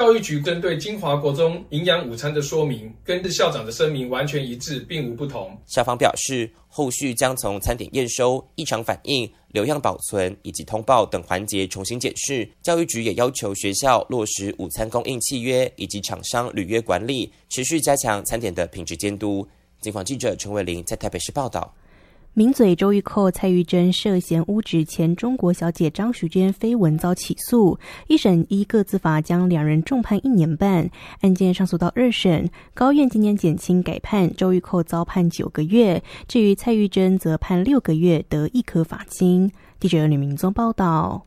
教育局针对金华国中营养午餐的说明，跟校长的声明完全一致，并无不同。 校方表示，后续将从餐点验收、异常反应、留样保存以及通报等环节重新检视。教育局也要求学校落实午餐供应契约以及厂商履约管理，持续加强餐点的品质监督。警广记者陈伟玲在台北市报道。 名嘴周玉蔻、蔡玉珍涉嫌污指前中国小姐张淑娟绯闻遭起诉，一审依个资法将两人重判1年半，案件上诉到2审，高院今年减轻改判，周玉蔻遭判9个月，至于蔡玉珍则判6个月，得1颗罚金。记者吕明宗报道。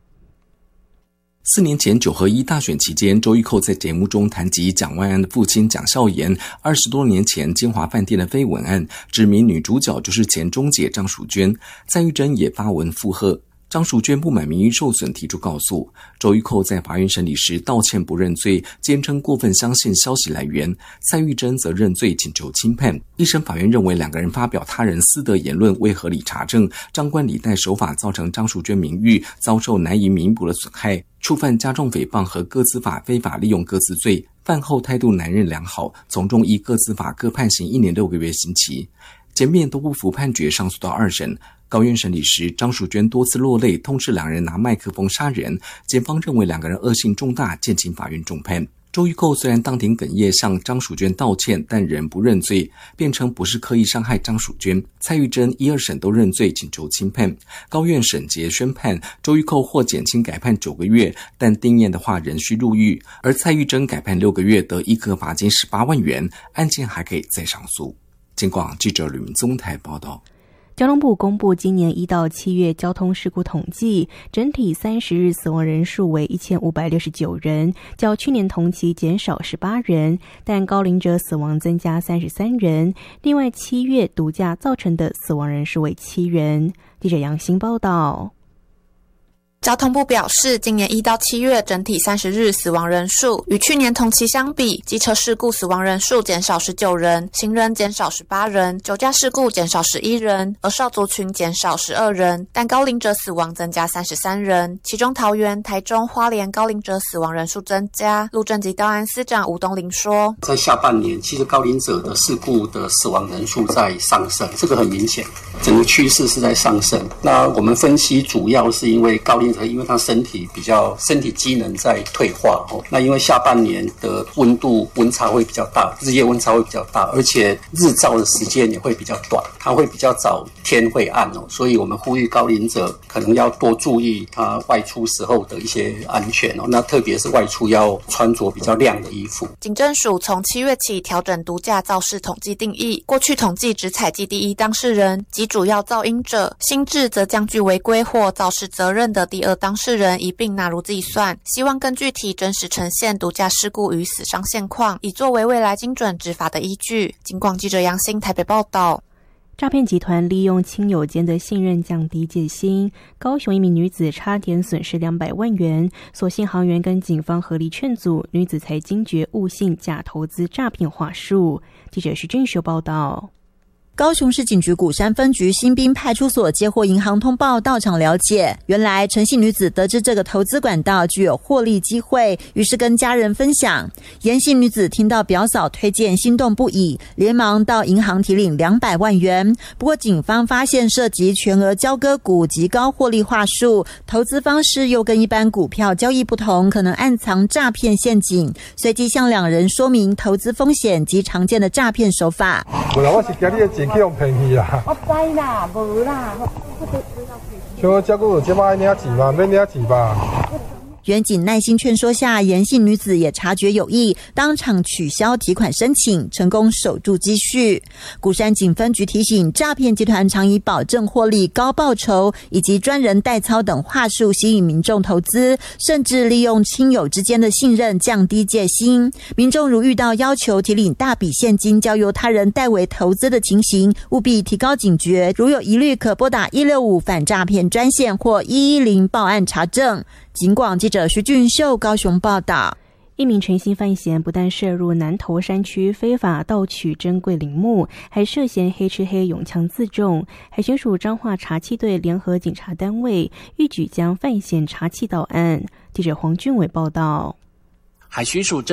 4年前9合1大选期间，周玉蔻在节目中谈及蒋万安的父亲蒋孝严20多年前金华饭店的绯闻案，指明女主角就是前中姐张淑娟。蔡玉珍也发文附和。张淑娟不满名誉受损提出告诉，周玉蔻在法院审理时道歉不认罪，坚称过分相信消息来源。蔡玉珍则认罪请求轻判。一审法院认为两个人发表他人私德言论未合理查证，张冠李戴手法造成张淑娟名誉遭受难以弥补的损害，触犯加重诽谤和个资法非法利用个资罪，犯后态度难认良好，从中依个资法各判刑1年6个月刑期。检辩都不服判决，上诉到2审。高院审理时，张淑娟多次落泪，痛斥两人拿麦克风杀人。检方认为两个人恶性重大，建请法院重判。周玉蔻虽然当庭哽咽向张淑娟道歉，但仍不认罪，辩称不是刻意伤害张淑娟。蔡玉珍1、2审都认罪，请求轻判。高院审结宣判，周玉蔻获减轻改判9个月，但定谳的话仍需入狱。而蔡玉珍改判6个月，得1颗罚金18万元，案件还可以再上诉。警广记者吕明宗台报道。 交通部公布今年1到7月交通事故统计，整体30日死亡人数为1569人，较去年同期减少18人，但高龄者死亡增加33人。另外7月毒驾造成的死亡人数为7人。记者杨欣报道。 交通部表示，今年1到7月整体30日死亡人数与去年同期相比，机车事故死亡人数减少19人，行人减少18人，酒驾事故减少11人，而少族群减少12人，但高龄者死亡增加33人，其中桃园、台中、花莲高龄者死亡人数增加。路政及道安司长吴东林说， 在下半年其实高龄者的事故的死亡人数在上升，这个很明显，整个趋势是在上升。那我们分析主要是因为高龄因为他身体机能在退化，那因为下半年的温差会比较大，日夜温差会比较大，而且日照的时间也会比较短，它会比较早天会暗，所以我们呼吁高龄者可能要多注意他外出时候的一些安全，那特别是外出要穿着比较亮的衣服。 警政署从7月起调整毒驾肇事统计定义，过去统计只采计第1当事人及主要噪音者，新制则将具违规或肇事责任的第2当事人一并纳入计算，希望更具体真实呈现毒驾事故与死伤现况，以作为未来精准执法的依据。警广记者杨欣台北报道。 诈骗集团利用亲友间的信任降低戒心，高雄一名女子差点损失200万元，所幸行员跟警方合力劝阻，女子才惊觉误信假投资诈骗话术。记者徐俊修报道。 高雄市警局鼓山分局新滨派出所接获银行通报，到场了解，原来陈姓女子得知这个投资管道具有获利机会，于是跟家人分享。严姓女子听到表嫂推荐，心动不已，连忙到银行提领200万元。不过警方发现涉及全额交割股及高获利话术，投资方式又跟一般股票交易不同，可能暗藏诈骗陷阱，随即向两人说明投资风险及常见的诈骗手法。 我是惊你的钱去用骗去啦！ 我知啦，无啦， 像我照顾这摆领钱嘛，免领钱吧。 员警耐心劝说下，严姓女子也察觉有异，当场取消提款申请，成功守住积蓄。鼓山警分局提醒，诈骗集团常以保证获利、高报酬以及专人代操等话术吸引民众投资，甚至利用亲友之间的信任降低戒心。民众如遇到要求提领大笔现金交由他人代为投资的情形，务必提高警觉，如有疑虑可拨打165反诈骗专线或110报案查证。警广记者徐俊秀高雄报道。 一名陈姓犯嫌不但涉入南投山区非法盗取珍贵陵墓，还涉嫌黑吃黑拥枪自重。海巡署彰化查缉队联合警察单位预举将犯嫌查缉到案。记者黄俊伟报道。 海巡署